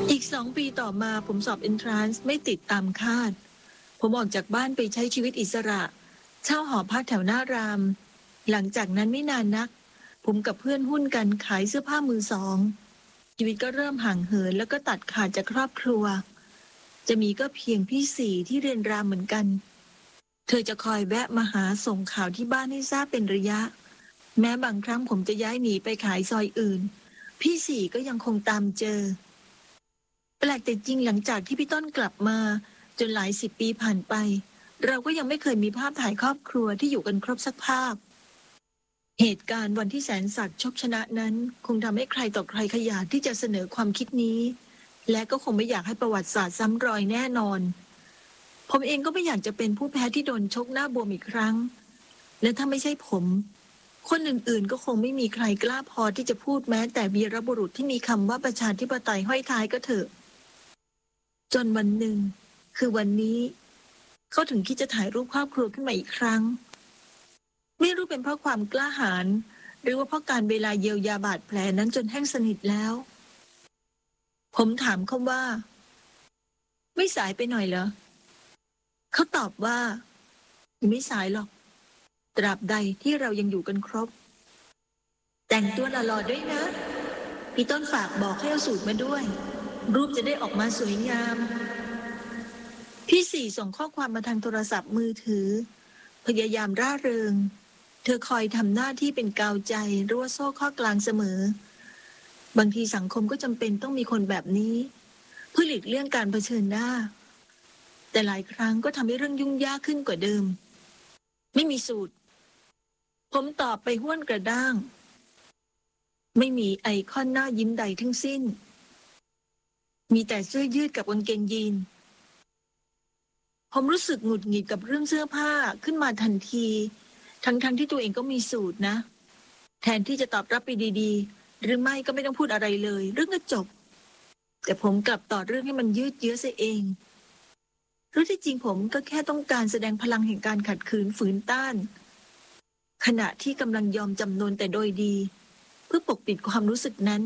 อีก2 ปีต่อมาผมสอบเอนทรานซ์ไม่ติดตามคาดผมออกจากบ้านไปใช้ชีวิตอิสระเช่าหอพักแถวหน้ารามหลังจากนั้นไม่นานนักผมกับเพื่อนหุ้นกันขายเสื้อผ้ามือสองชีวิตก็เริ่มห่างเหินแล้วก็ตัดขาดจากครอบครัวจะมีก็เพียงพี่สี่ที่เรียนรามเหมือนกันเธอจะคอยแวะมาหาส่งข่าวที่บ้านให้ทราบเป็นระยะแม้บางครั้งผมจะย้ายหนีไปขายซอยอื่นพี่สี่ก็ยังคงตามเจอแปลกแต่จริงหลังจากที่พี่ต้นกลับมาจนหลาย10 ปีผ่านไปเราก็ยังไม่เคยมีภาพถ่ายครอบครัวที่อยู่กันครบสักภาพเหตุการณ์วันที่แสนศักดิ์ชกชนะนั้นคงทำให้ใครต่อใครขยาดที่จะเสนอความคิดนี้และก็คงไม่อยากให้ประวัติศาสตร์ซ้ำรอยแน่นอนผมเองก็ไม่อยากจะเป็นผู้แพ้ที่โดนชกหน้าบวมอีกครั้งและถ้าไม่ใช่ผมคนอื่นๆก็คงไม่มีใครกล้าพอที่จะพูดแม้แต่วีรบุรุษที่มีคำว่าประชาธิปไตยห้อยท้ายก็เถอะจนวันหนึ่งคือวันนี้เขาถึงคิดจะถ่ายรูปครอบครัวขึ้นมาอีกครั้งไม่รู้เป็นเพราะความกล้าหาญหรือว่าเพราะการเวลาเยียวยาบาดแผลนั้นจนแห้งสนิทแล้วผมถามเขาว่าไม่สายไปหน่อยเหรอเขาตอบว่าไม่สายหรอกตราบใดที่เรายังอยู่กันครบแต่งตัวหล่อๆด้วยนะพี่ต้นฝากบอกให้เอาสูตรมาด้วยรูปจะได้ออกมาสวยงามพี่สี่ส่งข้อความมาทางโทรศัพท์มือถือพยายามร่าเริงเธอคอยทำหน้าที่เป็นกาวใจรั้วโซ่ข้อกลางเสมอบางทีสังคมก็จำเป็นต้องมีคนแบบนี้เพื่อหลีกเลี่ยงการเผชิญหน้าแต่หลายครั้งก็ทำให้เรื่องยุ่งยากขึ้นกว่าเดิมไม่มีสูตรผมตอบไปห้วนกระด้างไม่มีไอคอนหน้ายิ้มใดทั้งสิ้นมีแต่เสื้อยืดกับกางเกงยีนผมรู้สึกหงุดหงิดกับเรื่องเสื้อผ้าขึ้นมาทันทีทั้งที่ตัวเองก็มีสูตรนะแทนที่จะตอบรับไปดีๆหรือไม่ก็ไม่ต้องพูดอะไรเลยเรื่องก็จบแต่ผมกลับต่อเรื่องให้มันยืดเยื้อเสียเองรู้ที่จริงผมก็แค่ต้องการแสดงพลังแห่งการขัดขืนฝืนต้านขณะที่กำลังยอมจำนนแต่โดยดีเพื่อปกปิดความรู้สึกนั้น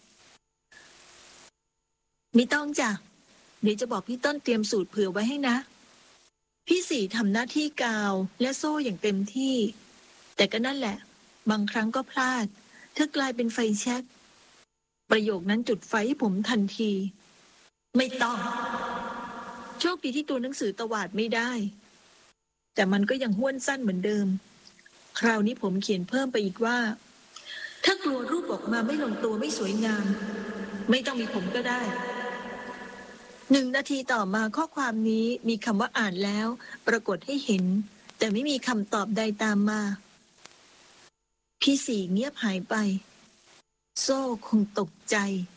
ไม่ต้องจ้ะเดี๋ยวจะบอกพี่ต้นเตรียมสูตรเผื่อไว้ให้นะพี่สี่ทำหน้าที่กาวและโซ่อย่างเต็มที่แต่ก็นั่นแหละบางครั้งก็พลาดเธอกลายเป็นไฟแช็กประโยคนั้นจุดไฟให้ผมทันทีไม่ต้องโชคดีที่ตัวหนังสือตวาดไม่ได้แต่มันก็ยังห้วนสั้นเหมือนเดิมคราวนี้ผมเขียนเพิ่มไปอีกว่าถ้ากลัวรูปออกมาไม่ลงตัวไม่สวยงามไม่ต้องมีผมก็ได้1 นาทีต่อมาข้อความนี้มีคำว่าอ่านแล้วปรากฏให้เห็นแต่ไม่มีคำตอบใดตามมาพี่สี่เงียบหายไปโซ่คงตกใจ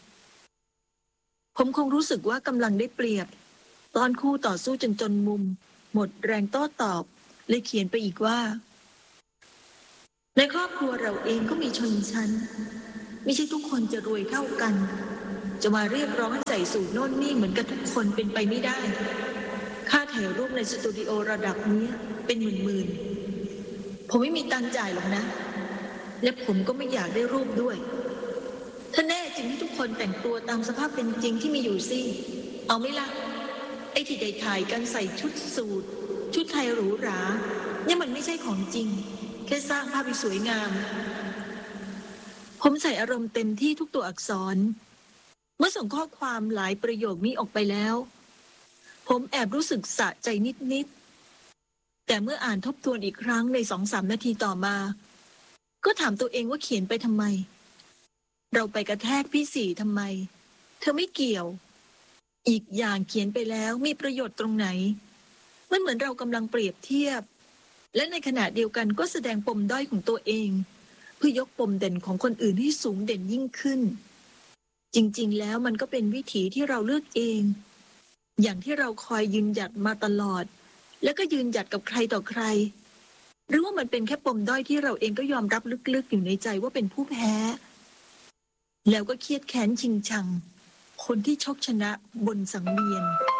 ผมคงรู้สึกว่ากำลังได้เปรียบตอนคู่ต่อสู้จนมุมหมดแรงโต้ตอบเลยเขียนไปอีกว่าในครอบครัวเราเองก็มีชนชั้นไม่ใช่ทุกคนจะรวยเท่ากันจะมาเรียกร้องให้ใส่สูทโน่นนี่เหมือนกันทุกคนเป็นไปไม่ได้ค่าถ่ายรูปในสตูดิโอระดับนี้เป็นหมื่นๆผมไม่มีตังค์จ่ายหรอกนะและผมก็ไม่อยากได้รูปด้วยถ้าแน่จริงที่ทุกคนแต่งตัวตามสภาพเป็นจริงที่มีอยู่สิเอาไหมล่ะไอ้ที่ได้ถ่ายกันใส่ชุดสูทชุดไทยหรูหราเนี่ยมันไม่ใช่ของจริงแค่สร้างภาพให้สวยงามผมใส่อารมณ์เต็มที่ทุกตัวอักษรเมื่อส่งข้อความหลายประโยคนี้ออกไปแล้วผมแอบรู้สึกสะใจนิดๆแต่เมื่ออ่านทบทวนอีกครั้งใน2-3 นาทีต่อมาก็ถามตัวเองว่าเขียนไปทำไมเราไปกระแทกพี่สี่ทำไมเธอไม่เกี่ยวอีกอย่างเขียนไปแล้วมีประโยชน์ตรงไหนมันเหมือนเรากำลังเปรียบเทียบและในขณะเดียวกันก็แสดงปมด้อยของตัวเองเพื่อยกปมเด่นของคนอื่นให้สูงเด่นยิ่งขึ้นจริงๆแล้วมันก็เป็นวิถีที่เราเลือกเองอย่างที่เราคอยยืนหยัดมาตลอดแล้วก็ยืนหยัดกับใครต่อใครหรือว่ามันเป็นแค่ปมด้อยที่เราเองก็ยอมรับลึกๆอยู่ในใจว่าเป็นผู้แพ้แล้วก็เครียดแค้นชิงชังคนที่ชกชนะบนสังเวียน